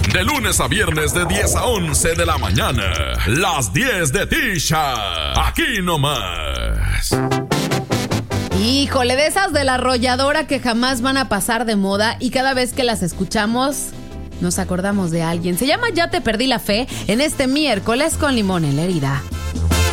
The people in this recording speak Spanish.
De lunes a viernes de 10 a 11 de la mañana. Las 10 de Tisha. Aquí nomás. Híjole, de esas de la arrolladora que jamás van a pasar de moda y cada vez que las escuchamos nos acordamos de alguien. Se llama Ya te perdí la fe en este miércoles con limón en la herida.